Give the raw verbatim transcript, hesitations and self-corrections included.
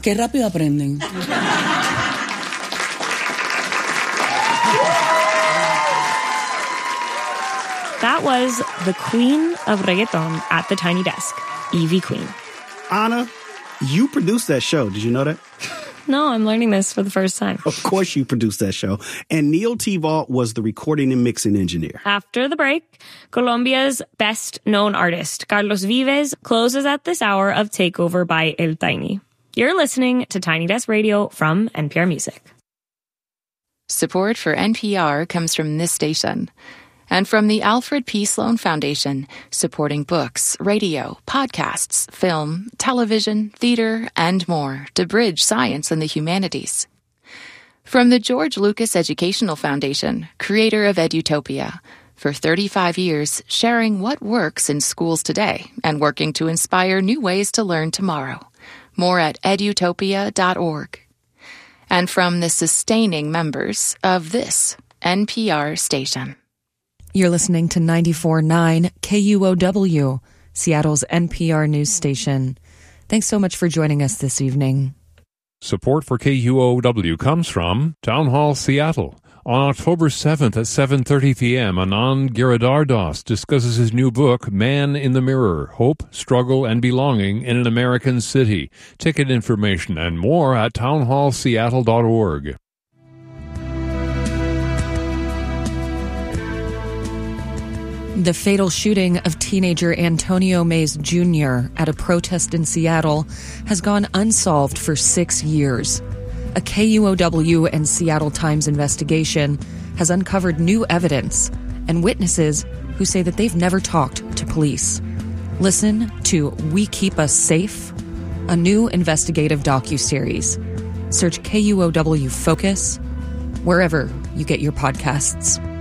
Qué rápido aprenden. That was the queen of reggaeton at the Tiny Desk, Ivy Queen. Anna, you produced that show. Did you know that? No, I'm learning this for the first time. Of course you produced that show. And Neil T-Vault was the recording and mixing engineer. After the break, Colombia's best-known artist, Carlos Vives, closes at this hour of Takeover by El Tiny. You're listening to Tiny Desk Radio from N P R Music. Support for N P R comes from this station and from the Alfred P. Sloan Foundation, supporting books, radio, podcasts, film, television, theater, and more to bridge science and the humanities. From the George Lucas Educational Foundation, creator of Edutopia, for thirty-five years sharing what works in schools today and working to inspire new ways to learn tomorrow. More at edutopia dot org. And from the sustaining members of this N P R station. You're listening to ninety-four point nine K U O W, Seattle's N P R news station. Thanks so much for joining us this evening. Support for K U O W comes from Town Hall Seattle. On October seventh at seven thirty p.m., Anand Giridharadas discusses his new book, Man in the Mirror, Hope, Struggle, and Belonging in an American City. Ticket information and more at town hall seattle dot org. The fatal shooting of teenager Antonio Mays Junior at a protest in Seattle has gone unsolved for six years. A K U O W and Seattle Times investigation has uncovered new evidence and witnesses who say that they've never talked to police. Listen to We Keep Us Safe, a new investigative docuseries. Search K U O W Focus wherever you get your podcasts.